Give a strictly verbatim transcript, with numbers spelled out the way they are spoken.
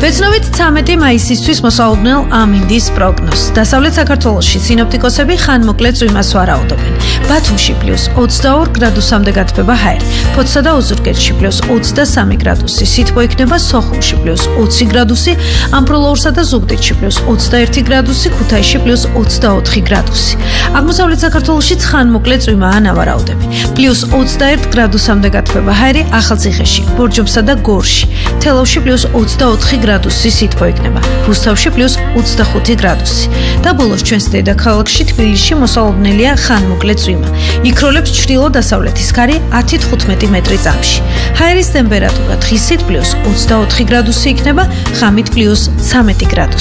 Ვეცნობით ცამეტი მაისისთვის მოსალოდნელ ამინდის პროგნოზს. დასავლეთ საქართველოში სინოპტიკოსები ხანმოკლე წვიმას ვარაუდობენ. ბათუმში პლუს ოცდაორი გრადუსამდე გათბება ჰაერი, ფოთსა და ოზურგეთში პლუს ოცდასამი გრადუსი, სითბო იქნება სოხუმში პლუს ოცი გრადუსი, ამბროლაურსა და ზუგდიდში პლუს ოცდაერთი გრადუსი, ქუთაისში პლუს ოცდაოთხი გრადუსი. აღმოსავლეთ საქართველოში ხანმოკლე წვიმაა ნავარაუდები. პლუს ოცდაერთი გრადუსამდე გათბება ჰაერი ახალციხეში, ბორჯომსა და გორში, თელავში პლუს ოცდაოთხი გრადუსი სითბო იქნება, რუსთავში პლუს ოცდახუთი გრადუსი. და ბოლოს ჩვენს დედაქალაქში თბილისში მოსალოდნელია ხანმოკლე წვიმა. იქროლებს ჩრდილო-დასავლეთის ქარი ათი თხუთმეტი მეტრი წამში. ჰაერის ტემპერატურა დღისით პლუს ოცდაოთხი გრადუსი იქნება, ღამით პლუს ცამეტი გრადუსი.